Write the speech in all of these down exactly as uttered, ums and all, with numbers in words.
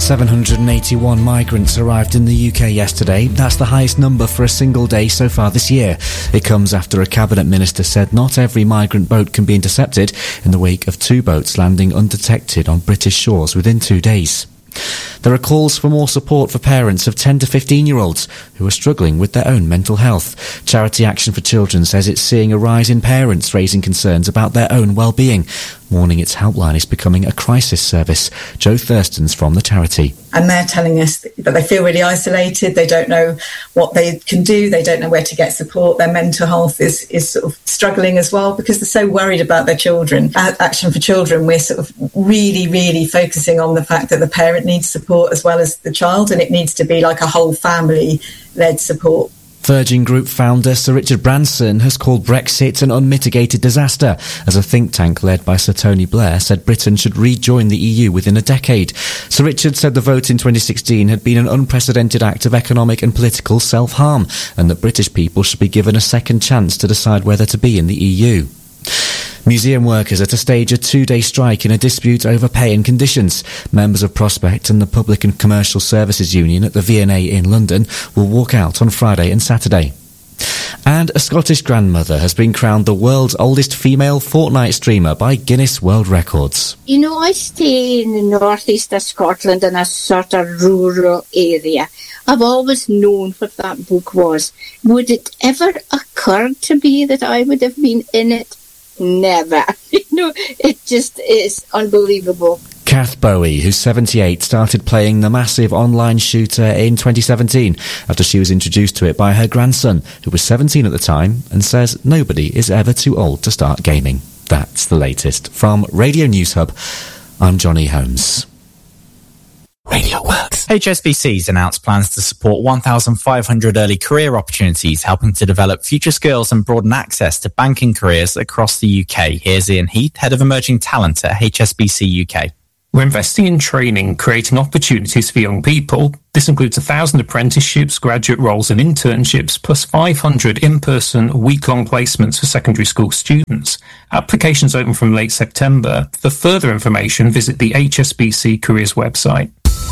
seven hundred eighty-one migrants arrived in the U K yesterday. That's the highest number for a single day so far this year. It comes after a cabinet minister said not every migrant boat can be intercepted in the wake of two boats landing undetected on British shores within two days. There are calls for more support for parents of ten to fifteen-year-olds who are struggling with their own mental health. Charity Action for Children says it's seeing a rise in parents raising concerns about their own well-being, warning its helpline is becoming a crisis service. Jo Thurston's from the charity. And they're telling us that they feel really isolated, they don't know what they can do, they don't know where to get support, their mental health is, is sort of struggling as well because they're so worried about their children. At Action for Children, we're sort of really, really focusing on the fact that the parent needs support as well as the child, and it needs to be like a whole family-led support. Virgin Group founder Sir Richard Branson has called Brexit an unmitigated disaster, as a think tank led by Sir Tony Blair said Britain should rejoin the E U within a decade. Sir Richard said the vote in twenty sixteen had been an unprecedented act of economic and political self-harm, and that British people should be given a second chance to decide whether to be in the E U. Museum workers are to stage a two-day strike in a dispute over pay and conditions. Members of Prospect and the Public and Commercial Services Union at the V and A in London will walk out on Friday and Saturday. And a Scottish grandmother has been crowned the world's oldest female Fortnite streamer by Guinness World Records. You know, I stay in the northeast of Scotland in a sort of rural area. I've always known what that book was. Would it ever occur to me that I would have been in it? Never. You know, it just is unbelievable. Kath Bowie, who's seventy-eight, started playing the massive online shooter in twenty seventeen after she was introduced to it by her grandson, who was seventeen at the time, and says nobody is ever too old to start gaming. That's the latest. From Radio News Hub, I'm Johnny Holmes. Radio Works. H S B C's announced plans to support one thousand five hundred early career opportunities, helping to develop future skills and broaden access to banking careers across the U K. Here's Ian Heath, Head of Emerging Talent at H S B C U K. We're investing in training, creating opportunities for young people. This includes one thousand apprenticeships, graduate roles and internships, plus five hundred in-person, week-long placements for secondary school students. Applications open from late September. For further information, visit the H S B C Careers website.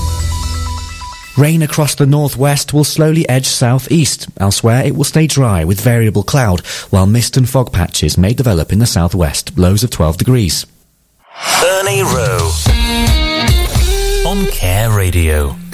Rain across the northwest will slowly edge southeast. Elsewhere, it will stay dry with variable cloud, while mist and fog patches may develop in the southwest, lows of twelve degrees. Ernie Rowe on Care Radio.